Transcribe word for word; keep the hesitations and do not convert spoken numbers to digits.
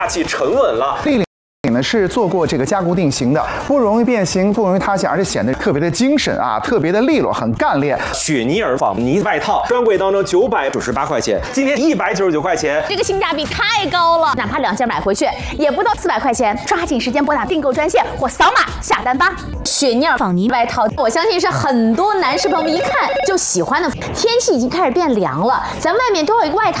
气沉稳了。 立领呢是做过这个加固定型的，不容易变形，不容易塌陷，而且显得特别的精神啊，特别的利落，很干练。 雪尼尔仿呢外套，专柜当中九百九十八块钱，今天一百九十九块钱， 这个性价比太高了，哪怕两件买回去也不到四百块钱。抓紧时间拨打订购专线或扫码下单吧。雪尼尔仿呢外套，我相信是很多男士朋友们一看就喜欢的。天气已经开始变凉了，咱外面都有一个外套。